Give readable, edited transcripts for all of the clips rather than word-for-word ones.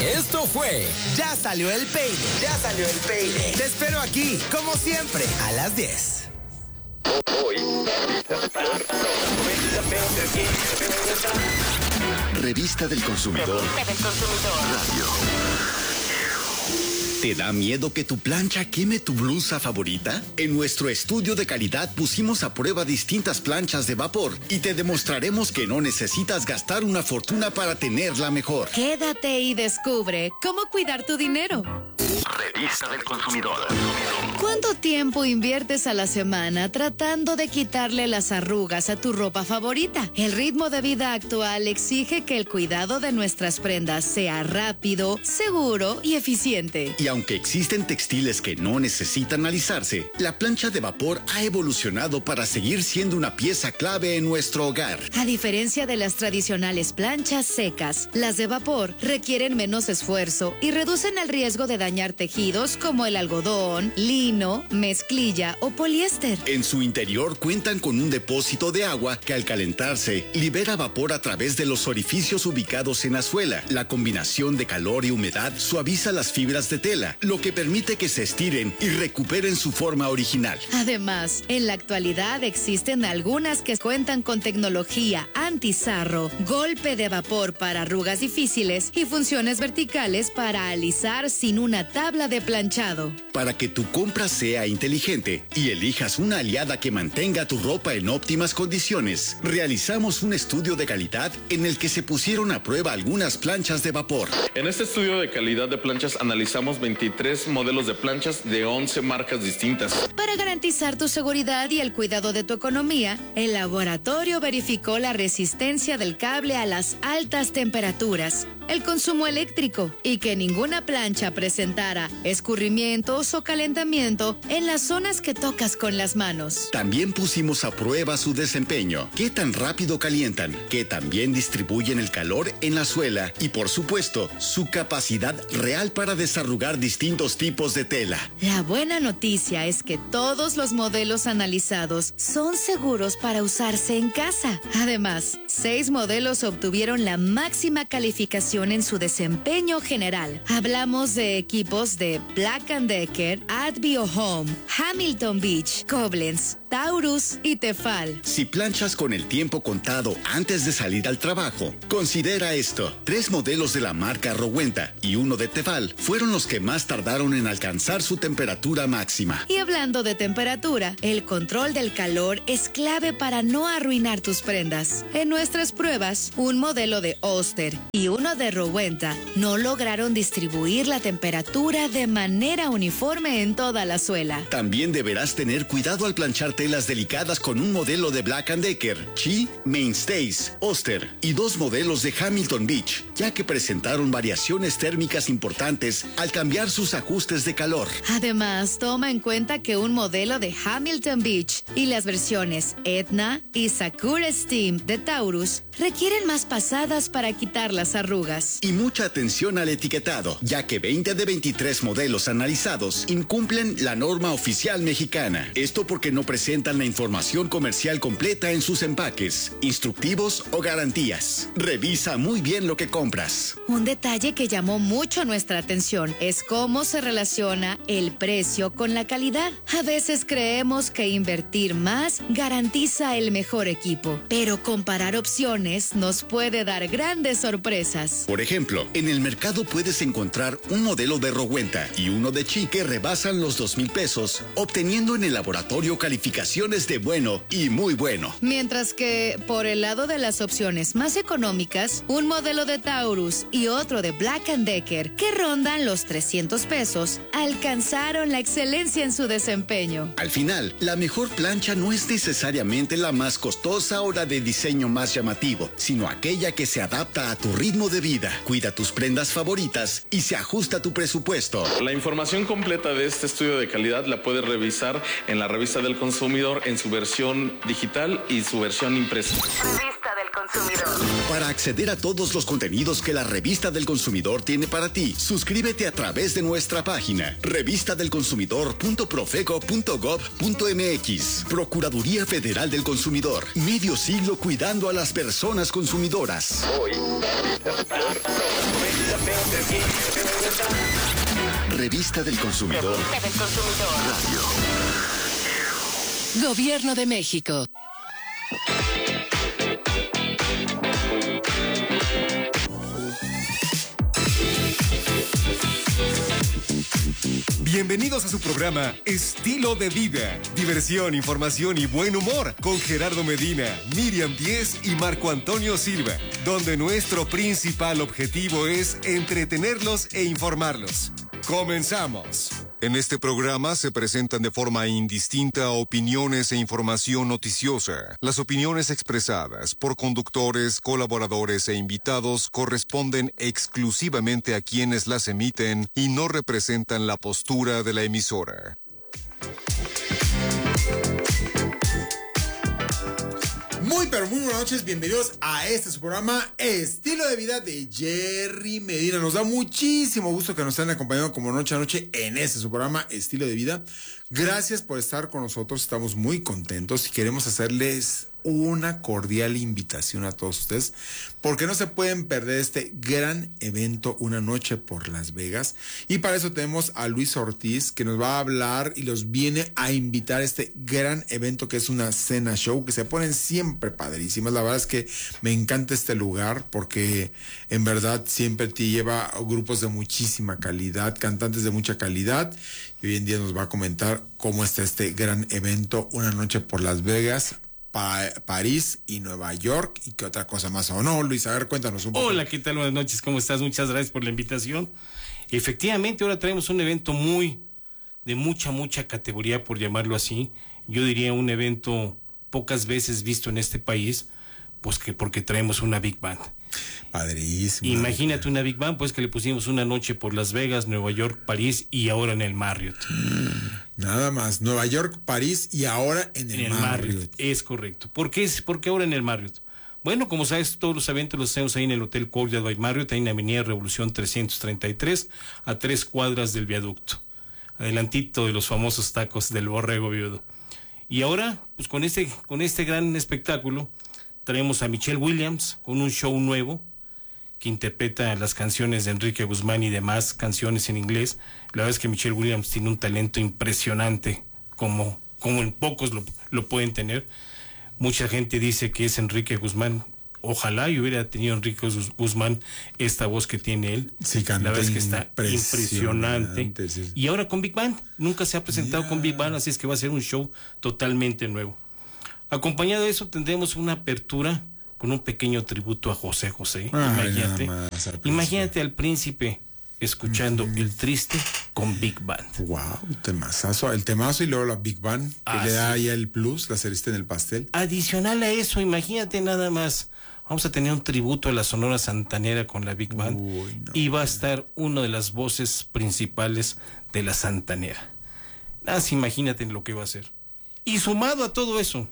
Esto fue Ya Salió el Peine. Ya Salió el Peine. Te espero aquí, como siempre, a las 10. Revista del Consumidor. Radio. ¿Te da miedo que tu plancha queme tu blusa favorita? En nuestro estudio de calidad pusimos a prueba distintas planchas de vapor y te demostraremos que no necesitas gastar una fortuna para tenerla mejor. Quédate y descubre cómo cuidar tu dinero. Revista del Consumidor. ¿Cuánto tiempo inviertes a la semana tratando de quitarle las arrugas a tu ropa favorita? El ritmo de vida actual exige que el cuidado de nuestras prendas sea rápido, seguro y eficiente. Y aunque existen textiles que no necesitan alisarse, la plancha de vapor ha evolucionado para seguir siendo una pieza clave en nuestro hogar. A diferencia de las tradicionales planchas secas, las de vapor requieren menos esfuerzo y reducen el riesgo de dañar tejidos como el algodón, lino, mezclilla o poliéster. En su interior cuentan con un depósito de agua que al calentarse libera vapor a través de los orificios ubicados en la suela. La combinación de calor y humedad suaviza las fibras de tela, lo que permite que se estiren y recuperen su forma original. Además, en la actualidad existen algunas que cuentan con tecnología anti-sarro, golpe de vapor para arrugas difíciles y funciones verticales para alisar sin una tabla de planchado. Para que tu compra sea inteligente y elijas una aliada que mantenga tu ropa en óptimas condiciones, realizamos un estudio de calidad en el que se pusieron a prueba algunas planchas de vapor. En este estudio de calidad de planchas analizamos 23 modelos de planchas de 11 marcas distintas. Para garantizar tu seguridad y el cuidado de tu economía, el laboratorio verificó la resistencia del cable a las altas temperaturas, el consumo eléctrico y que ninguna plancha presentara escurrimientos o calentamiento en las zonas que tocas con las manos. También pusimos a prueba su desempeño, qué tan rápido calientan, qué tan bien distribuyen el calor en la suela y, por supuesto, su capacidad real para desarrugar distintos tipos de tela. La buena noticia es que todos los modelos analizados son seguros para usarse en casa. Además, 6 modelos obtuvieron la máxima calificación en su desempeño general. Hablamos de equipos de Black & Decker, Advio Home, Hamilton Beach, Koblenz, Taurus y Tefal. Si planchas con el tiempo contado antes de salir al trabajo, considera esto. 3 modelos de la marca Rowenta y uno de Tefal fueron los que más tardaron en alcanzar su temperatura máxima. Y hablando de temperatura, el control del calor es clave para no arruinar tus prendas. En nuestras pruebas, un modelo de Oster y uno de Rowenta no lograron distribuir la temperatura de manera uniforme en toda la suela. También deberás tener cuidado al planchar telas delicadas con un modelo de Black & Decker, Chi, Mainstays, Oster y 2 modelos de Hamilton Beach, ya que presentaron variaciones térmicas importantes al cambiar sus ajustes de calor. Además, toma en cuenta que un modelo de Hamilton Beach y las versiones Etna y Sakura Steam de Taurus requieren más pasadas para quitar las arrugas. Y mucha atención al etiquetado, ya que 20 de 23 modelos analizados incumplen la norma oficial mexicana. Esto porque no presentan la información comercial completa en sus empaques, instructivos o garantías. Revisa muy bien lo que compras. Un detalle que llamó mucho nuestra atención es cómo se relaciona el precio con la calidad. A veces creemos que invertir más garantiza el mejor equipo, pero comparar opciones nos puede dar grandes sorpresas. Por ejemplo, en el mercado puedes encontrar un modelo de Rowenta y uno de Chi que rebasan los 2,000 pesos, obteniendo en el laboratorio calificaciones de bueno y muy bueno. Mientras que, por el lado de las opciones más económicas, un modelo de Taurus y otro de Black & Decker, que rondan los 300 pesos, alcanzaron la excelencia en su desempeño. Al final, la mejor plancha no es necesariamente la más costosa o la de diseño más llamativo, sino aquella que se adapta a tu ritmo de vida, cuida tus prendas favoritas y se ajusta a tu presupuesto. La información completa de este estudio de calidad la puedes revisar en la Revista del Consumidor en su versión digital y su versión impresa. Revista del Consumidor. Para acceder a todos los contenidos que la Revista del Consumidor tiene para ti, suscríbete a través de nuestra página revistadelconsumidor.profeco.gov.mx. Procuraduría Federal del Consumidor. Medio siglo cuidando a las personas consumidoras. Hoy, Revista del Consumidor. Radio. Gobierno de México. Bienvenidos a su programa Estilo de Vida, diversión, información y buen humor con Gerardo Medina, Miriam Díez y Marco Antonio Silva, donde nuestro principal objetivo es entretenerlos e informarlos. ¡Comenzamos! En este programa se presentan de forma indistinta opiniones e información noticiosa. Las opiniones expresadas por conductores, colaboradores e invitados corresponden exclusivamente a quienes las emiten y no representan la postura de la emisora. Muy pero muy buenas noches, bienvenidos a su programa Estilo de Vida de Jerry Medina. Nos da muchísimo gusto que nos estén acompañando como noche a noche en su programa Estilo de Vida. Gracias por estar con nosotros, estamos muy contentos y queremos hacerles una cordial invitación a todos ustedes, porque no se pueden perder este gran evento, Una Noche por Las Vegas. Y para eso tenemos a Luis Ortiz, que nos va a hablar y los viene a invitar a este gran evento que es una cena show, que se ponen siempre padrísimas. La verdad es que me encanta este lugar, porque en verdad siempre te lleva a grupos de muchísima calidad, cantantes de mucha calidad. Y hoy en día nos va a comentar cómo está este gran evento, Una Noche por Las Vegas, París y Nueva York, y qué otra cosa más, ¿o no, Luis? A ver, cuéntanos un poco. Hola, ¿qué tal? Buenas noches, ¿cómo estás? Muchas gracias por la invitación. Efectivamente, ahora traemos un evento de mucha categoría, por llamarlo así. Yo diría un evento pocas veces visto en este país, pues que porque traemos una Big Band. Padrísimo. Imagínate una Big Band, pues que le pusimos Una Noche por Las Vegas, Nueva York, París y ahora en el Marriott. Nada más, Nueva York, París y ahora en el Marriott. Es correcto. ¿Por qué ahora en el Marriott? Bueno, como sabes, todos los eventos los hacemos ahí en el Hotel Courtyard by Marriott, ahí en la Avenida Revolución 333, a 3 cuadras del viaducto, adelantito de los famosos tacos del Borrego Viudo. Y ahora, pues con este gran espectáculo, traemos a Michelle Williams con un show nuevo que interpreta las canciones de Enrique Guzmán y demás canciones en inglés. La verdad es que Michelle Williams tiene un talento impresionante, como en pocos lo pueden tener. Mucha gente dice que es Enrique Guzmán. Ojalá y hubiera tenido Enrique Guzmán esta voz que tiene él. Sí, la verdad es que está impresionante. Sí. Y ahora con Big Band. Nunca se ha presentado con Big Band, así es que va a ser un show totalmente nuevo. Acompañado de eso tendremos una apertura con un pequeño tributo a José José. Imagínate al príncipe escuchando El Triste con Big Band. Wow, temazazo, el temazo y luego la Big Band que le da ya el plus, la cereza en el pastel. Adicional a eso, imagínate nada más, vamos a tener un tributo a la Sonora Santanera con la Big Band. Y va a estar una de las voces principales de la Santanera. Imagínate lo que va a ser. Y sumado a todo eso,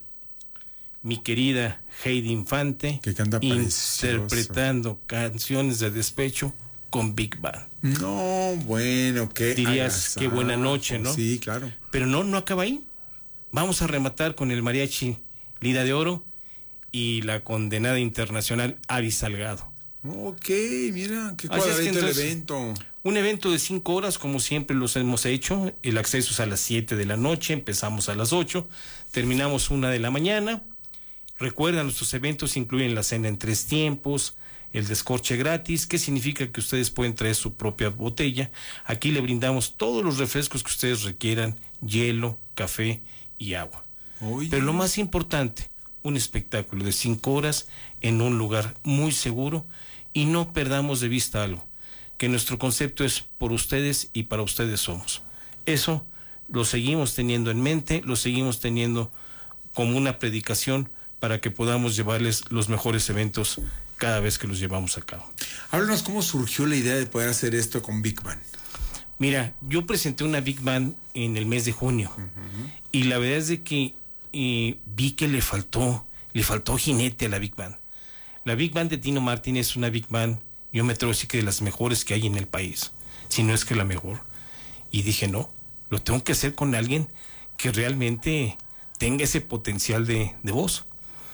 mi querida Heidi Infante, que canta interpretando canciones de despecho con Big Band. No, bueno, qué dirías qué buena noche, ¿no? Sí, claro. Pero no acaba ahí. Vamos a rematar con el mariachi Lira de Oro y la condenada internacional Ari Salgado. Ok, mira, qué cuadradito el evento. Un evento de 5 horas, como siempre los hemos hecho. El acceso es a las 7 de la noche, empezamos a las 8, terminamos 1 de la mañana. Recuerda, nuestros eventos incluyen la cena en 3 tiempos, el descorche gratis, que significa que ustedes pueden traer su propia botella. Aquí le brindamos todos los refrescos que ustedes requieran, hielo, café y agua. Oye. Pero lo más importante, un espectáculo de 5 horas en un lugar muy seguro, y no perdamos de vista algo, que nuestro concepto es por ustedes y para ustedes somos. Eso lo seguimos teniendo en mente, lo seguimos teniendo como una predicación para que podamos llevarles los mejores eventos cada vez que los llevamos a cabo. Háblanos cómo surgió la idea de poder hacer esto con Big Band. Mira, yo presenté una Big Band en el mes de junio, y la verdad es de que vi que le faltó jinete a la Big Band. La Big Band de Tino Martín es una Big Band, yo me atrevo a decir que de las mejores que hay en el país, si no es que la mejor. Y dije, no, lo tengo que hacer con alguien que realmente tenga ese potencial de voz.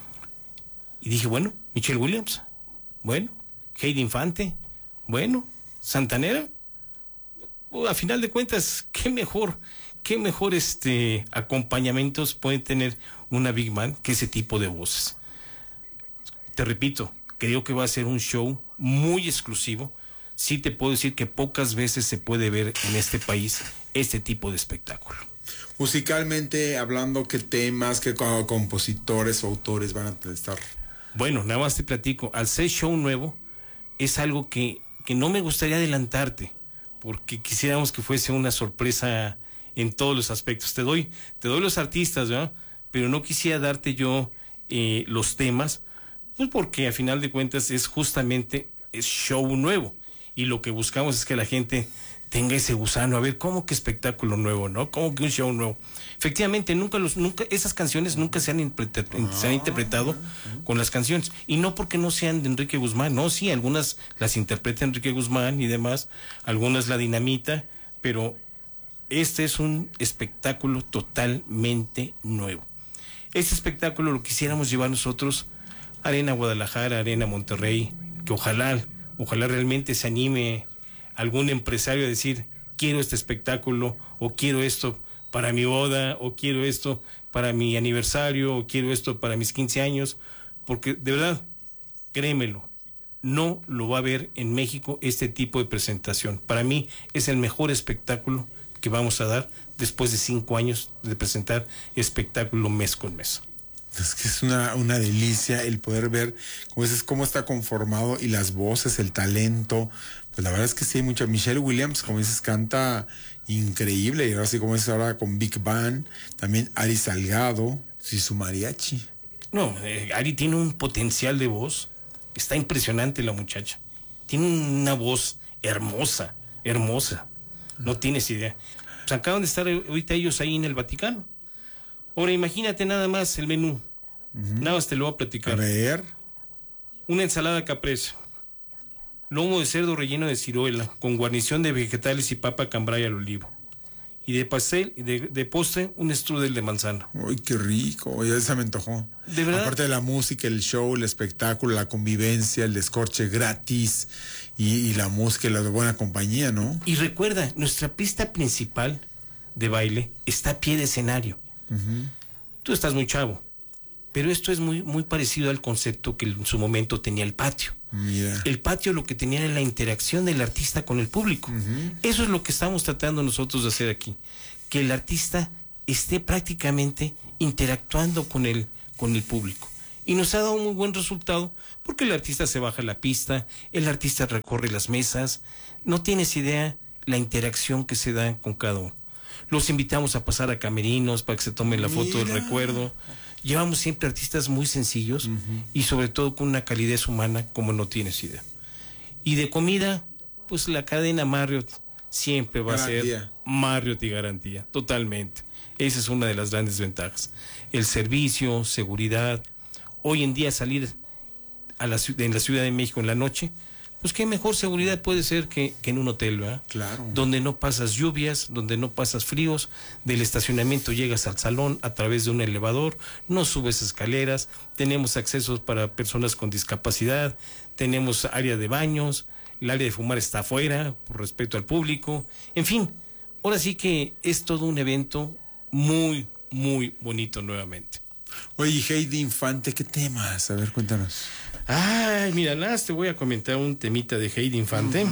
Y dije, bueno, Michelle Williams, bueno, Heidi Infante, bueno, Santanera, a final de cuentas, qué mejor acompañamientos puede tener una big band que ese tipo de voces. Te repito, creo que va a ser un show muy exclusivo. Sí te puedo decir que pocas veces se puede ver en este país este tipo de espectáculo. Musicalmente hablando, ¿qué temas, qué compositores o autores van a estar? Bueno, nada más te platico. Al ser show nuevo, es algo que no me gustaría adelantarte, porque quisiéramos que fuese una sorpresa en todos los aspectos. Te doy los artistas, ¿verdad? Pero no quisiera darte yo los temas, pues porque a final de cuentas es show nuevo, y lo que buscamos es que la gente tenga ese gusano, a ver, ¿cómo que espectáculo nuevo, no? ¿Cómo que un show nuevo? Efectivamente, nunca esas canciones nunca se han interpretado con las canciones, y no porque no sean de Enrique Guzmán, no, sí, algunas las interpreta Enrique Guzmán y demás, algunas la Dinamita, pero este es un espectáculo totalmente nuevo. Este espectáculo lo quisiéramos llevar nosotros a Arena Guadalajara, Arena Monterrey, que ojalá realmente se anime algún empresario a decir, quiero este espectáculo, o quiero esto para mi boda, o quiero esto para mi aniversario, o quiero esto para mis 15 años, porque de verdad, créemelo, no lo va a ver en México este tipo de presentación. Para mí es el mejor espectáculo que vamos a dar después de 5 años de presentar espectáculo mes con mes. Es que es una delicia el poder ver, como dices, cómo está conformado, y las voces, el talento. Pues la verdad es que sí hay mucha. Michelle Williams, como dices, canta increíble, y ahora sí, como dices, ahora con Big Band, también Ari Salgado y su mariachi. No, Ari tiene un potencial de voz, está impresionante la muchacha, tiene una voz hermosa, no tienes idea. Pues acaban de estar ahorita ellos ahí en el Vaticano. Ahora imagínate nada más el menú. Nada más te lo voy a platicar. A ver. Una ensalada caprese, lomo de cerdo relleno de ciruela con guarnición de vegetales y papa cambray al olivo, y de pastel, de postre, un strudel de manzana. Uy, qué rico, ya se me antojó. ¿De verdad? Aparte de la música, el show, el espectáculo, la convivencia, el descorche gratis, y la música y la buena compañía, ¿no? Y recuerda, nuestra pista principal de baile está a pie de escenario. Tú estás muy chavo, pero esto es muy, muy parecido al concepto que en su momento tenía el patio. Mira. El patio lo que tenía era la interacción del artista con el público. Eso es lo que estamos tratando nosotros de hacer aquí, que el artista esté prácticamente interactuando con el público. Y nos ha dado un muy buen resultado, porque el artista se baja a la pista, el artista recorre las mesas, no tienes idea la interacción que se da con cada uno. Los invitamos a pasar a camerinos para que se tomen la foto del recuerdo. Llevamos siempre artistas muy sencillos y sobre todo con una calidez humana como no tienes idea. Y de comida, pues la cadena Marriott siempre va a ser Marriott y garantía, totalmente. Esa es una de las grandes ventajas. El servicio, seguridad. Hoy en día salir en la Ciudad de México en la noche, pues qué mejor seguridad puede ser que en un hotel, ¿verdad? Claro. Donde no pasas lluvias, donde no pasas fríos, del estacionamiento llegas al salón a través de un elevador, no subes escaleras, tenemos accesos para personas con discapacidad, tenemos área de baños, el área de fumar está afuera, por respeto al público, en fin, ahora sí que es todo un evento muy, muy bonito nuevamente. Oye, Heidi Infante, ¿qué temas? A ver, cuéntanos. Ay, mira, nada, te voy a comentar un temita de Heidi Infante.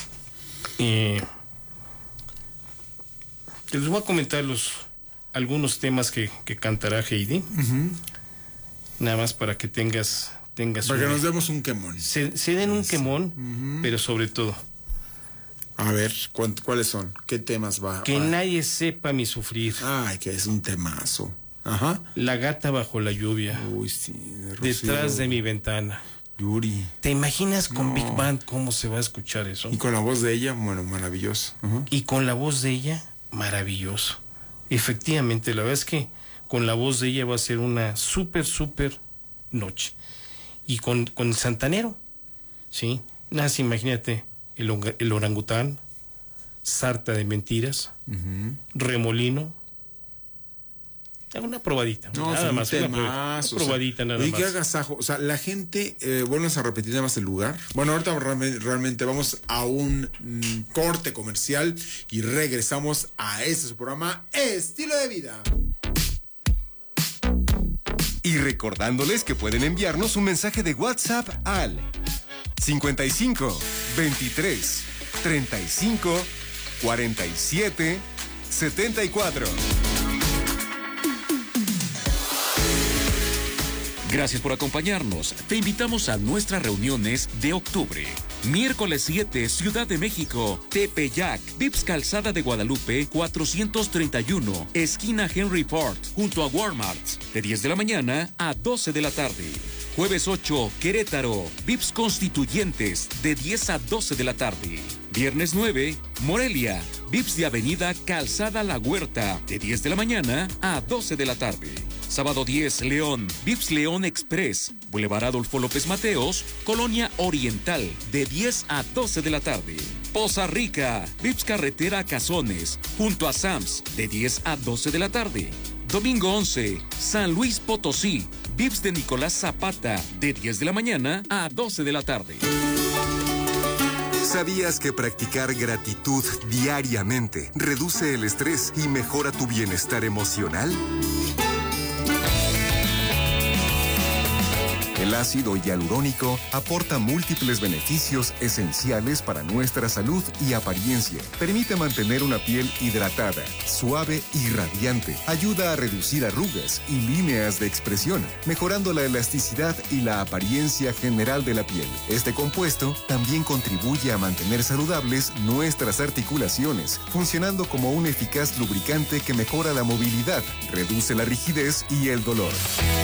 Les voy a comentar algunos temas que cantará Heidi. Nada más para que tengas para que nos demos un quemón. Se den un quemón, pero sobre todo. A ver, ¿cuáles son? ¿Qué temas va? Que nadie sepa mi sufrir. Ay, que es un temazo. Ajá. La gata bajo la lluvia. Uy, sí. Detrás de mi ventana. Yuri. ¿Te imaginas con Big Band cómo se va a escuchar eso? Y con la voz de ella, bueno, maravilloso. Y con la voz de ella, maravilloso. Efectivamente, la verdad es que con la voz de ella va a ser una súper noche. Y con el santanero, ¿sí? Nada, imagínate, el orangután, sarta de mentiras, remolino, Una probadita, No, nada más. Una probadita, nada más. Y qué agasajo. O sea, la gente, vuelves a repetir nada más el lugar. Bueno, ahorita realmente vamos a un corte comercial y regresamos a su programa Estilo de Vida. Y recordándoles que pueden enviarnos un mensaje de WhatsApp al 55 23 35 47 74. Gracias por acompañarnos. Te invitamos a nuestras reuniones de octubre. Miércoles 7, Ciudad de México, Tepeyac, Vips Calzada de Guadalupe, 431, esquina Henry Ford, junto a Walmart, de 10 de la mañana a 12 de la tarde. Jueves 8, Querétaro, Vips Constituyentes, de 10 a 12 de la tarde. Viernes 9, Morelia, Vips de Avenida Calzada La Huerta, de 10 de la mañana a 12 de la tarde. Sábado 10, León, Vips León Express, Boulevard Adolfo López Mateos, Colonia Oriental, de 10 a 12 de la tarde. Poza Rica, Vips Carretera Cazones, junto a Sams, de 10 a 12 de la tarde. Domingo 11, San Luis Potosí, Vips de Nicolás Zapata, de 10 de la mañana a 12 de la tarde. ¿Sabías que practicar gratitud diariamente reduce el estrés y mejora tu bienestar emocional? El ácido hialurónico aporta múltiples beneficios esenciales para nuestra salud y apariencia. Permite mantener una piel hidratada, suave y radiante. Ayuda a reducir arrugas y líneas de expresión, mejorando la elasticidad y la apariencia general de la piel. Este compuesto también contribuye a mantener saludables nuestras articulaciones, funcionando como un eficaz lubricante que mejora la movilidad, reduce la rigidez y el dolor.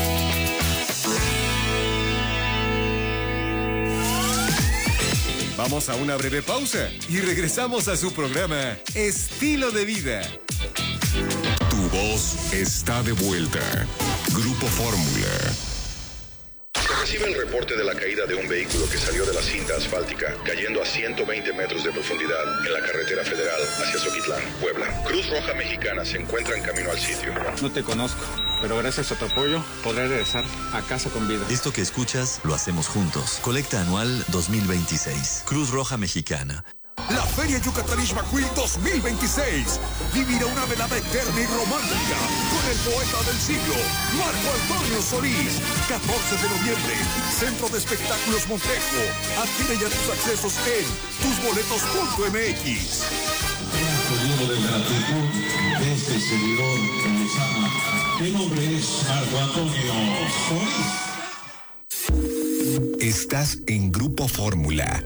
Vamos a una breve pausa y regresamos a su programa Estilo de Vida. Tu voz está de vuelta. Grupo Fórmula. Se recibe el reporte de la caída de un vehículo que salió de la cinta asfáltica, cayendo a 120 metros de profundidad en la carretera federal hacia Zoquitlán, Puebla. Cruz Roja Mexicana se encuentra en camino al sitio. No te conozco, pero gracias a tu apoyo podré regresar a casa con vida. Esto que escuchas lo hacemos juntos. Colecta anual 2026. Cruz Roja Mexicana. La Feria Yucatán Ixmaquil 2026 vivirá una velada eterna y romántica con el poeta del siglo, Marco Antonio Solís. 14 de noviembre, Centro de Espectáculos Montejo. Adquiere ya tus accesos en tusboletos.mx. Lleno de gratitud de este seguidor que nos ama. Mi nombre es Marco Antonio Solís. Estás en Grupo Fórmula.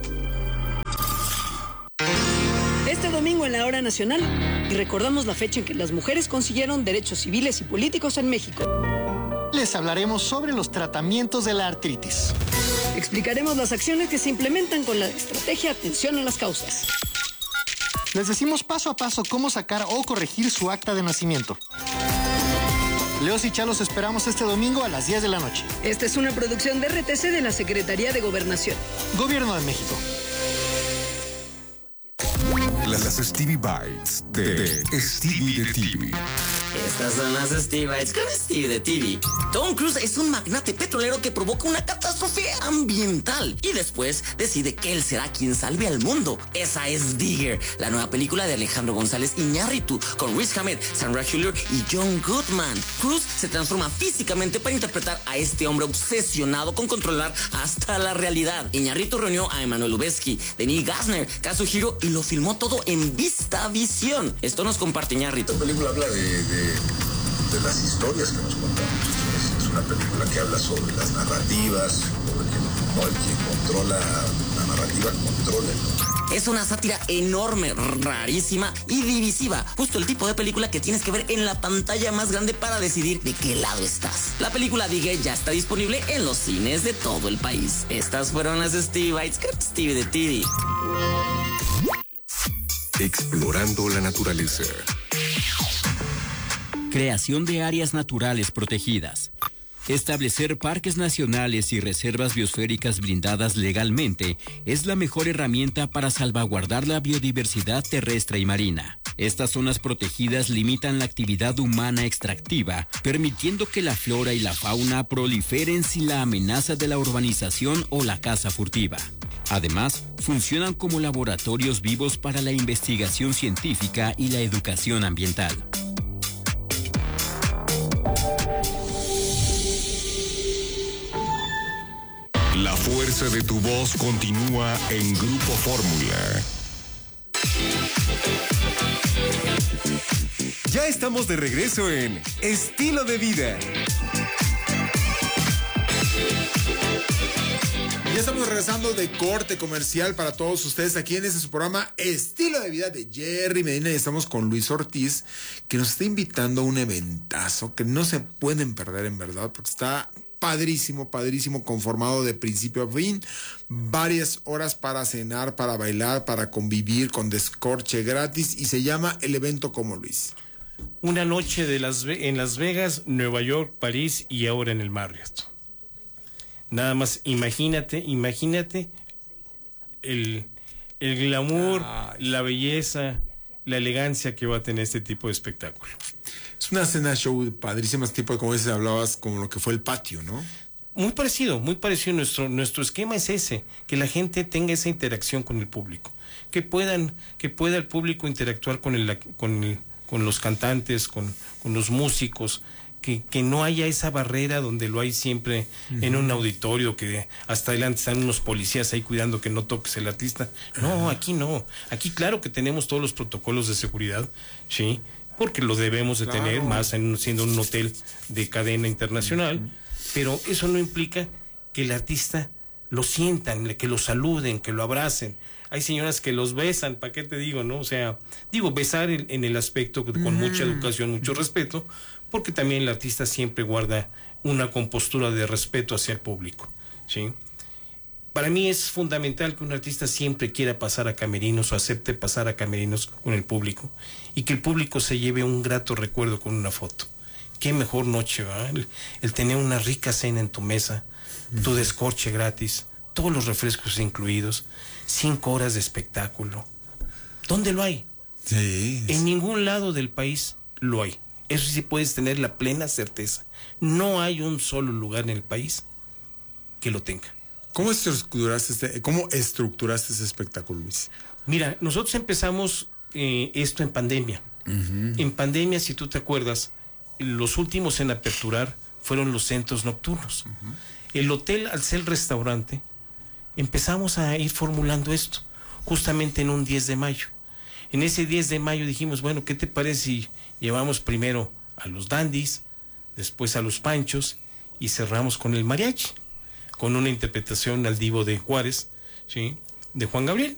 Este domingo en la Hora Nacional recordamos la fecha en que las mujeres consiguieron derechos civiles y políticos en México. Les hablaremos sobre los tratamientos de la artritis. Explicaremos las acciones que se implementan con la estrategia Atención a las Causas. Les decimos paso a paso cómo sacar o corregir su acta de nacimiento. Leos y Chalos esperamos este domingo a las 10 de la noche. Esta es una producción de RTC de la Secretaría de Gobernación. Gobierno de México. Las Stevie Bites de Stevie de TV. Estas son las Stevie Bites con Stevie de TV. Tom Cruise es un magnate petrolero que provoca una catástrofe ambiental y después decide que él será quien salve al mundo. Esa es Digger, la nueva película de Alejandro González Iñárritu con Riz Ahmed, Sandra Hüller y John Goodman. Cruise se transforma físicamente para interpretar a este hombre obsesionado con controlar hasta la realidad. Iñárritu reunió a Emmanuel Lubezki, Denis Gassner, Kazuhiro y lo filmó todo en VistaVision. Esto nos comparte Iñárritu. Esta película habla de las historias que nos contamos. Es una película que habla sobre las narrativas, sobre el que controla la narrativa, controla. Es una sátira enorme, rarísima y divisiva. Justo el tipo de película que tienes que ver en la pantalla más grande para decidir de qué lado estás. La película Digger ya está disponible en los cines de todo el país. Estas fueron las Stevie Bites con Stevie de TV. Explorando la naturaleza. Creación de áreas naturales protegidas. Establecer parques nacionales y reservas biosféricas blindadas legalmente es la mejor herramienta para salvaguardar la biodiversidad terrestre y marina. Estas zonas protegidas limitan la actividad humana extractiva, permitiendo que la flora y la fauna proliferen sin la amenaza de la urbanización o la caza furtiva. Además, funcionan como laboratorios vivos para la investigación científica y la educación ambiental. La fuerza de tu voz continúa en Grupo Fórmula. Ya estamos de regreso en Estilo de Vida. Ya estamos regresando de corte comercial para todos ustedes aquí en su programa Estilo de Vida de Jerry Medina, y estamos con Luis Ortiz, que nos está invitando a un eventazo que no se pueden perder, en verdad, porque está padrísimo, conformado de principio a fin. Varias horas para cenar, para bailar, para convivir, con descorche gratis, y se llama el evento como, Luis. Una noche en Las Vegas, Nueva York, París y ahora en el Marriott. Nada más, imagínate el glamour, la belleza, la elegancia que va a tener este tipo de espectáculo. Es una cena show padrísima, tipo, como dices, hablabas como lo que fue el patio, ¿no? Muy parecido. Nuestro esquema es ese, que la gente tenga esa interacción con el público, que pueda el público interactuar con los cantantes, con los músicos, que no haya esa barrera donde lo hay siempre en un auditorio, que hasta adelante están unos policías ahí cuidando que no toques el artista. No, aquí no. Aquí claro que tenemos todos los protocolos de seguridad, ¿sí? Porque lo debemos de tener, más siendo un hotel de cadena internacional, pero eso no implica que el artista lo sientan, que lo saluden, que lo abracen. Hay señoras que los besan, ¿para qué te digo, no? O sea, besar en el aspecto con mucha educación, mucho respeto, porque también el artista siempre guarda una compostura de respeto hacia el público, ¿sí? Para mí es fundamental que un artista siempre quiera pasar a camerinos o acepte pasar a camerinos con el público, y que el público se lleve un grato recuerdo con una foto. Qué mejor noche, ¿va? El tener una rica cena en tu mesa, tu descorche gratis, todos los refrescos incluidos, 5 horas de espectáculo. ¿Dónde lo hay? Sí. En ningún lado del país lo hay. Eso sí puedes tener la plena certeza. No hay un solo lugar en el país que lo tenga. ¿Cómo estructuraste ese espectáculo, Luis? Mira, nosotros empezamos esto en pandemia. En pandemia, si tú te acuerdas, los últimos en aperturar fueron los centros nocturnos. El hotel, al ser restaurante, empezamos a ir formulando esto, justamente en un 10 de mayo. En ese 10 de mayo dijimos, bueno, ¿qué te parece si llevamos primero a los dandis, después a los panchos, y cerramos con el mariachi, con una interpretación al divo de Juárez, ¿sí?, de Juan Gabriel?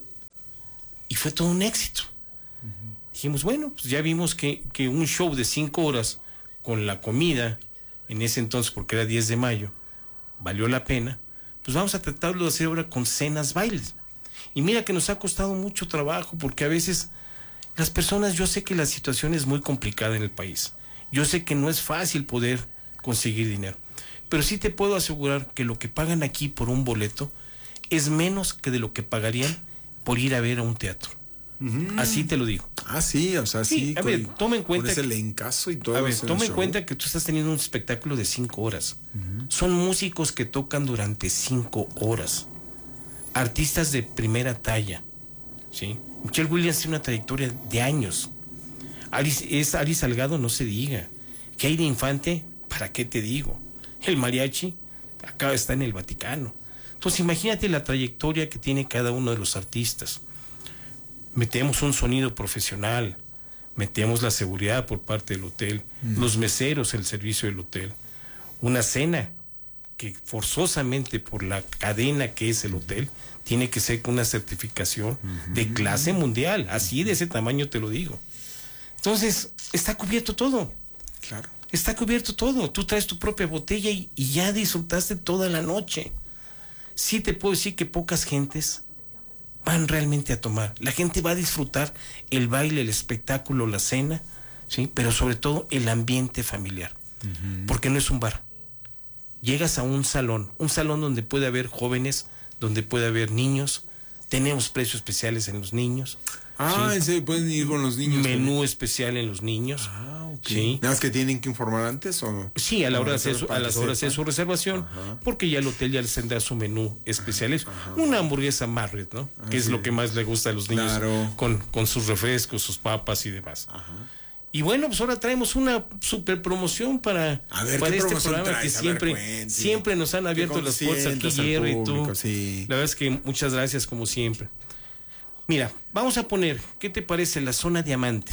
Y fue todo un éxito. Dijimos, bueno, pues ya vimos que un show de 5 horas con la comida, en ese entonces, porque era 10 de mayo, valió la pena. Pues vamos a tratarlo de hacer ahora con cenas, bailes. Y mira que nos ha costado mucho trabajo, porque a veces las personas, yo sé que la situación es muy complicada en el país. Yo sé que no es fácil poder conseguir dinero. Pero sí te puedo asegurar que lo que pagan aquí por un boleto es menos que de lo que pagarían por ir a ver a un teatro. Así te lo digo. Ah, sí, o sea, sí. A ver, toma en cuenta. Con ese elencazo y todo. A ver, toma en cuenta que tú estás teniendo un espectáculo de 5 horas. Son músicos que tocan durante 5 horas. Artistas de primera talla, ¿sí? Michelle Williams tiene una trayectoria de años. Ari Salgado, no se diga. Keira Infante, ¿para qué te digo? El mariachi acá está en el Vaticano. Entonces imagínate la trayectoria que tiene cada uno de los artistas. Metemos un sonido profesional, metemos la seguridad por parte del hotel, los meseros, el servicio del hotel, una cena que forzosamente por la cadena que es el hotel tiene que ser con una certificación de clase mundial, así de ese tamaño te lo digo. Entonces está cubierto todo. Claro. Está cubierto todo. Tú traes tu propia botella y ya disfrutaste toda la noche. Sí te puedo decir que pocas gentes van realmente a tomar. La gente va a disfrutar el baile, el espectáculo, la cena, ¿sí? Pero sobre todo el ambiente familiar. Porque no es un bar. Llegas a un salón donde puede haber jóvenes, donde puede haber niños. Tenemos precios especiales en los niños. ¿en serio? ¿Pueden ir con los niños? Menú también especial en los niños. Sí. ¿Nada más que tienen que informar antes o no? Sí, a las horas de su reservación, porque ya el hotel ya les tendrá su menú especial. Una hamburguesa Marriott, ¿no? Que es lo que más le gusta a los niños, con sus refrescos, sus papas y demás. Y bueno, pues ahora traemos una super promoción para este programa que siempre nos han abierto las puertas aquí, Jerry y tú. La verdad es que muchas gracias como siempre. Mira, vamos a poner, ¿qué te parece la zona diamante?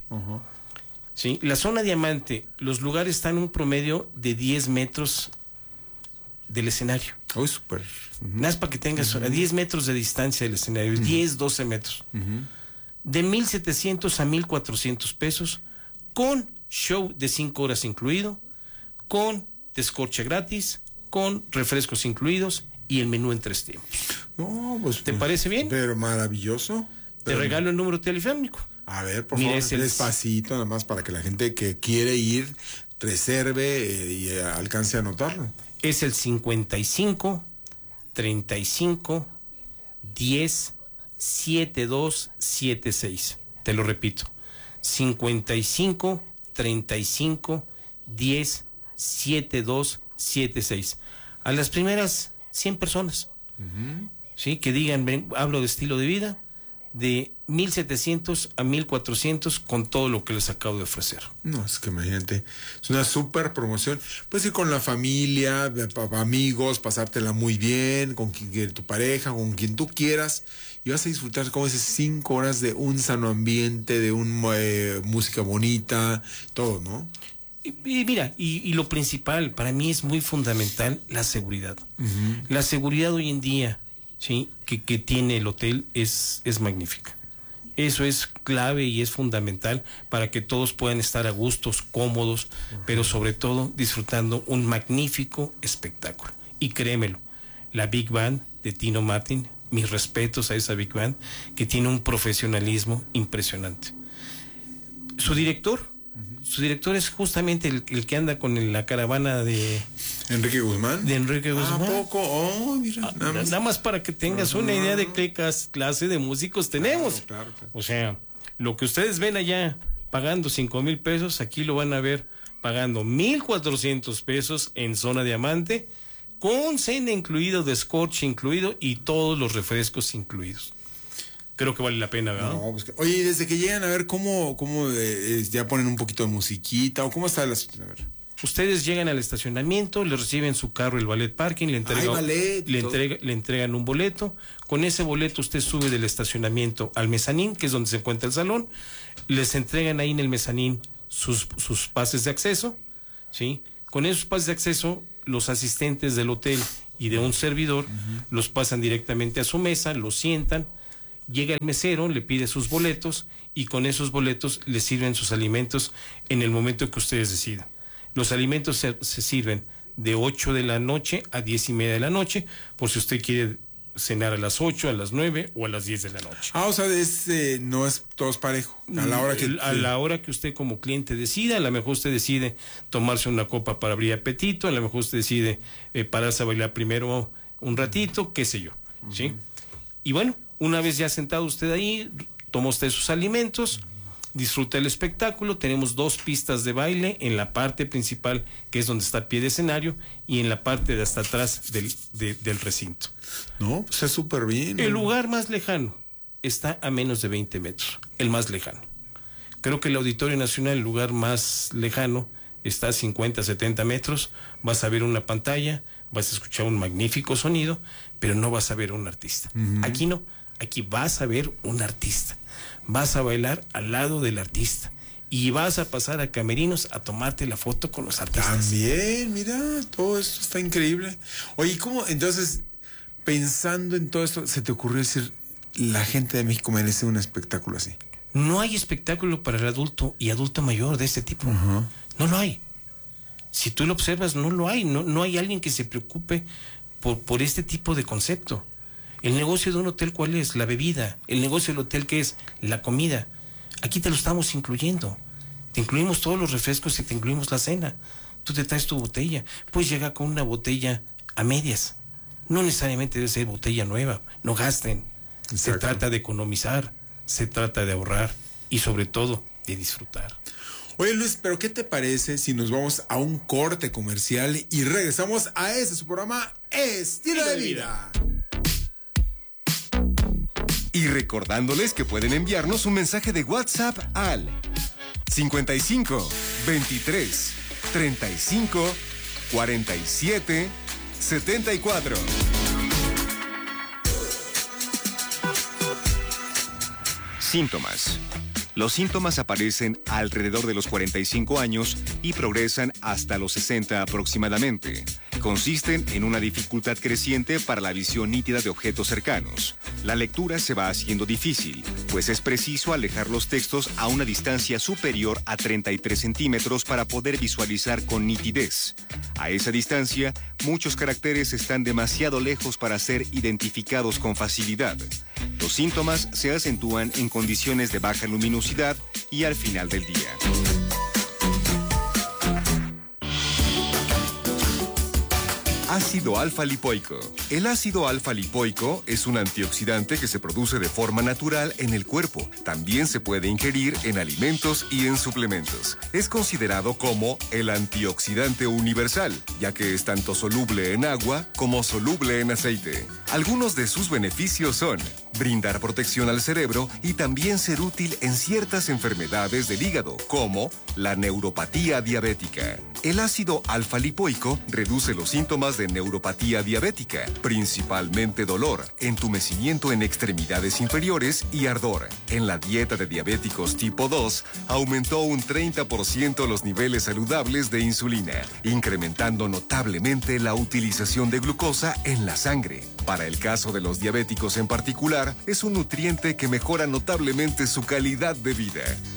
Sí, la zona diamante, los lugares están en un promedio de 10 metros del escenario. Súper. Nada más para que tengas a 10 metros de distancia del escenario, 10, 12 metros. De 1,700 a 1,400 pesos, con show de 5 horas incluido, con descorche gratis, con refrescos incluidos y el menú en 3 tiempos. No, pues, ¿te parece bien? Pero maravilloso. Te regalo el número telefónico. A ver, por favor, despacito, nada más para que la gente que quiere ir reserve y alcance a anotarlo. Es el 55 35 10 72 76. Te lo repito. 55 35 10 72 76. A las primeras 100 personas, ¿sí? Que digan, hablo de estilo de vida, de 1,700 a 1,400 con todo lo que les acabo de ofrecer. No, es que imagínate, es una súper promoción. Puedes ir con la familia, amigos, pasártela muy bien, con tu pareja, con quien tú quieras, y vas a disfrutar como esas 5 horas de un sano ambiente, de música bonita, todo, ¿no? Y mira, y lo principal, para mí es muy fundamental la seguridad. La seguridad hoy en día, ¿sí? que tiene el hotel es magnífica. Eso es clave y es fundamental para que todos puedan estar a gustos, cómodos, pero sobre todo disfrutando un magnífico espectáculo. Y créemelo, la Big Band de Tino Martin, mis respetos a esa Big Band, que tiene un profesionalismo impresionante. Su director es justamente el que anda con la caravana de Enrique Guzmán. De Enrique Guzmán. ¿A poco? Oh, mira. Nada más para que tengas una idea de qué clase de músicos tenemos. Claro. O sea, lo que ustedes ven allá pagando 5,000 pesos, aquí lo van a ver pagando 1,400 pesos en zona diamante, con cena incluido, descorche incluido y todos los refrescos incluidos. Creo que vale la pena, ¿verdad? No, pues oye, desde que llegan a ver cómo ya ponen un poquito de musiquita o cómo está la situación. A ver. Ustedes llegan al estacionamiento, le reciben su carro el ballet parking, le entregan un boleto. Con ese boleto usted sube del estacionamiento al mezanín, que es donde se encuentra el salón. Les entregan ahí en el mezanín sus pases de acceso, ¿sí? Con esos pases de acceso, los asistentes del hotel y de un servidor los pasan directamente a su mesa, los sientan. Llega el mesero, le pide sus boletos y con esos boletos le sirven sus alimentos en el momento que ustedes decidan. Los alimentos se sirven de 8 de la noche a 10:30 de la noche, por si usted quiere cenar a las 8, a las 9 o a las 10 de la noche. O sea, no es todos parejo. A la hora que usted como cliente decida, a lo mejor usted decide tomarse una copa para abrir apetito, a lo mejor usted decide pararse a bailar primero un ratito, qué sé yo, ¿sí? Y bueno, una vez ya sentado usted ahí, toma usted sus alimentos, disfruta el espectáculo. Tenemos 2 pistas de baile en la parte principal, que es donde está el pie de escenario, y en la parte de hasta atrás del recinto. No, pues es súper bien. El lugar más lejano está a menos de 20 metros, el más lejano. Creo que el Auditorio Nacional, el lugar más lejano, está a 50, 70 metros. Vas a ver una pantalla, vas a escuchar un magnífico sonido, pero no vas a ver a un artista. Aquí no. Aquí vas a ver un artista, vas a bailar al lado del artista y vas a pasar a camerinos a tomarte la foto con los artistas. También, mira, todo esto está increíble. Oye, ¿cómo entonces, pensando en todo esto, se te ocurrió decir, la gente de México merece un espectáculo así? No hay espectáculo para el adulto y adulto mayor de este tipo. No lo hay. Si tú lo observas, no lo hay. No hay alguien que se preocupe por este tipo de concepto. El negocio de un hotel, ¿cuál es? La bebida. El negocio del hotel, ¿qué es? La comida. Aquí te lo estamos incluyendo. Te incluimos todos los refrescos y te incluimos la cena. Tú te traes tu botella. Puedes llegar con una botella a medias. No necesariamente debe ser botella nueva. No gasten. Exacto. Se trata de economizar. se trata de ahorrar y sobre todo de disfrutar. Oye Luis, pero ¿qué te parece si nos vamos a un corte comercial y regresamos a su programa Estilo de Vida? Y recordándoles que pueden enviarnos un mensaje de WhatsApp al 55 23 35 47 74. Síntomas. Los síntomas aparecen alrededor de los 45 años y progresan hasta los 60 aproximadamente. Consisten en una dificultad creciente para la visión nítida de objetos cercanos. La lectura se va haciendo difícil, pues es preciso alejar los textos a una distancia superior a 33 centímetros para poder visualizar con nitidez. A esa distancia, muchos caracteres están demasiado lejos para ser identificados con facilidad. Los síntomas se acentúan en condiciones de baja luminosidad y al final del día. Ácido alfa-lipoico. El ácido alfa-lipoico es un antioxidante que se produce de forma natural en el cuerpo. También se puede ingerir en alimentos y en suplementos. Es considerado como el antioxidante universal, ya que es tanto soluble en agua como soluble en aceite. Algunos de sus beneficios son brindar protección al cerebro y también ser útil en ciertas enfermedades del hígado, como la neuropatía diabética. El ácido alfa-lipoico reduce los síntomas de neuropatía diabética, principalmente dolor, entumecimiento en extremidades inferiores y ardor. En la dieta de diabéticos tipo 2, aumentó un 30% los niveles saludables de insulina, incrementando notablemente la utilización de glucosa en la sangre. Para el caso de los diabéticos en particular, es un nutriente que mejora notablemente su calidad de vida.